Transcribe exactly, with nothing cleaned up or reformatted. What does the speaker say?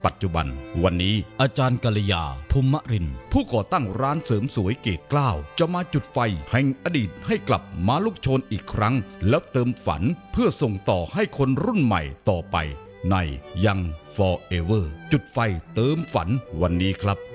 ปัจจุบันวันนี้อาจารย์กัลยาภูมิรินทร์ผู้ก่อตั้งร้านเสริมสวยเกตเกล้าจะมาจุดไฟแห่งอดีตให้กลับมาลุกโชนอีกครั้งแล้วเติมฝันเพื่อส่งต่อให้คนรุ่นใหม่ต่อไปในยัง Forever จุดไฟเติมฝันวันนี้ครับ